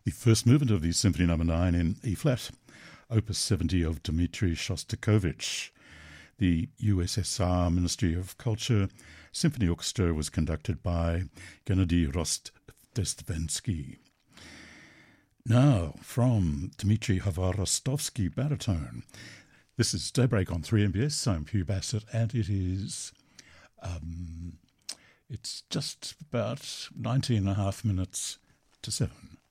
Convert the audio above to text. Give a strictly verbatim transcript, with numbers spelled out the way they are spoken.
The first movement of the Symphony Number Nine in E-flat, Opus seventy of Dmitri Shostakovich. The U S S R Ministry of Culture Symphony Orchestra was conducted by Gennady Rostovsky. Now, from Dmitry Khavorostovsky baritone. This is Daybreak on three M B S. I'm Hugh Bassett, and it is um, it's just about nineteen and a half minutes to seven.